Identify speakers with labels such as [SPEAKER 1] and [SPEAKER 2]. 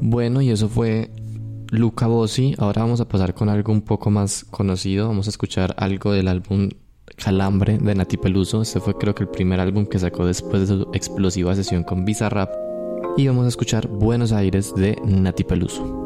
[SPEAKER 1] Bueno, y eso fue Luca Bossi. Ahora vamos a pasar con algo un poco más conocido. Vamos a escuchar algo del álbum Calambre de Nati Peluso. Este fue creo que el primer álbum que sacó después de su explosiva sesión con Bizarrap. Y vamos a escuchar Buenos Aires de Nati Peluso.